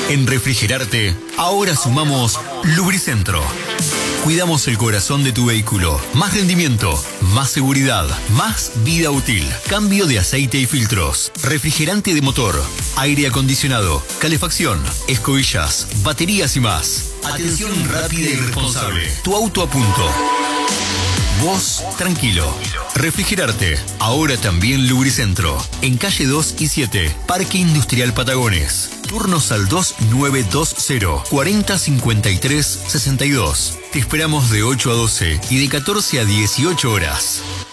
En Refrigerarte, ahora sumamos Lubricentro. Cuidamos el corazón de tu vehículo. Más rendimiento, más seguridad, más vida útil. Cambio de aceite y filtros. Refrigerante de motor, aire acondicionado, calefacción, escobillas, baterías y más. Atención rápida y responsable. Tu auto a punto. Vos, tranquilo. Refrigerarte, ahora también Lubricentro. En calle 2 y 7, Parque Industrial Patagones. Turnos al 2920 40 53 62. Te esperamos de 8 a 12 y de 14 a 18 horas.